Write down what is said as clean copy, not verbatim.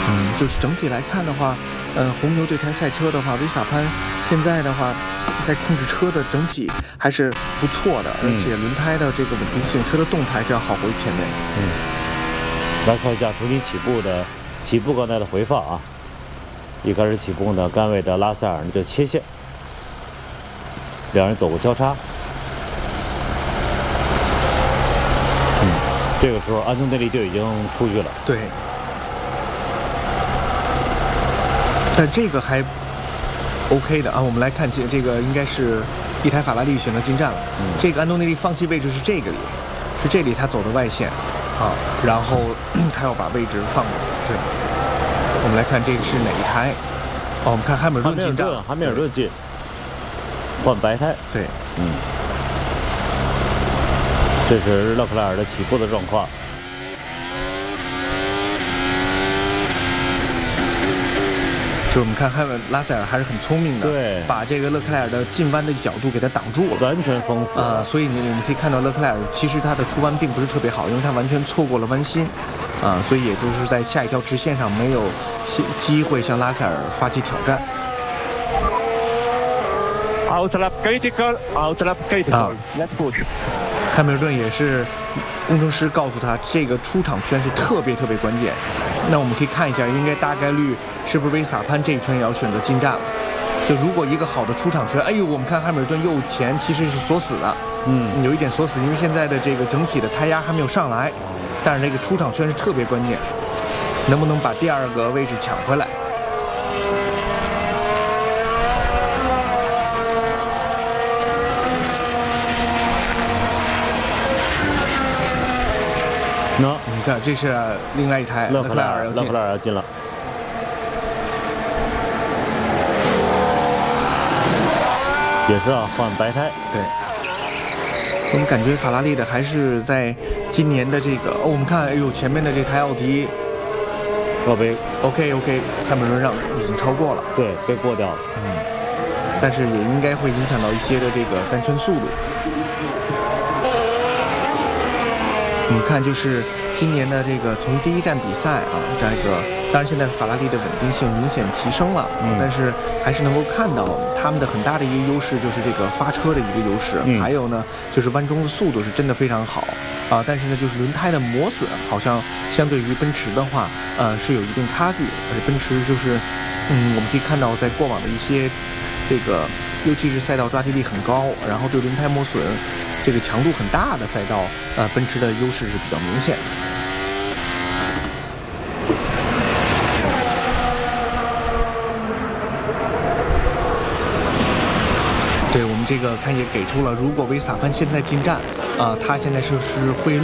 就是整体来看的话，红牛这台赛车的话，维斯塔潘现在的话，在控制车的整体还是不错的，而且轮胎的这个稳定性，车的动态是要好回前面。 来看一下重新起步刚才的回放啊。一开始起步呢，甘伟的拉塞尔就切线，两人走过交叉。这个时候安东内利就已经出去了。 对。但这个还 OK 的啊，我们来看这个应该是一台法拉利选择进站了。这个安东内利放弃位置是这个里，是这里他走的外线啊，然后他要把位置放过去。对，我们来看这个是哪一台？哦，我们看汉密尔顿进站， 汉密尔顿进，换白胎。 对， 这是勒克莱尔的起步的状况。 就是我们看拉塞尔还是很聪明的， 对， 把这个勒克莱尔的进弯的角度给他挡住了， 完全封死了。 所以你们可以看到勒克莱尔其实他的出弯并不是特别好，因为他完全错过了弯心，所以也就是在下一条直线上没有机会向拉塞尔发起挑战。 Outlap critical, let's push。 汉密尔顿也是工程师告诉他，这个出场圈是特别关键。那我们可以看一下，应该大概率是不是维斯塔潘这一圈也要选择进站了？就如果一个好的出场圈，哎呦，我们看汉密尔顿右前其实是锁死的，有一点锁死，因为现在的这个整体的胎压还没有上来，但是这个出场圈是特别关键，能不能把第二个位置抢回来？你看，这是另外一台勒克莱尔要进了，也是换白胎。 对，我们感觉法拉利的还是在今年的这个，我们看，哎呦，前面的这台奥迪，OK， 汉密尔顿已经超过了， 对，被过掉了， 但是也应该会影响到一些的这个单圈速度。我们看就是今年的这个从第一站比赛啊，这个当然现在法拉利的稳定性明显提升了，但是还是能够看到他们的很大的一个优势就是这个发车的一个优势，还有呢就是弯中的速度是真的非常好啊，但是呢就是轮胎的磨损好像相对于奔驰的话，是有一定差距，而且奔驰就是我们可以看到在过往的一些这个尤其是赛道抓地力很高，然后对轮胎磨损这个强度很大的赛道，奔驰的优势是比较明显的。对，我们这个看也给出了，如果维斯塔潘现在进站，他现在是会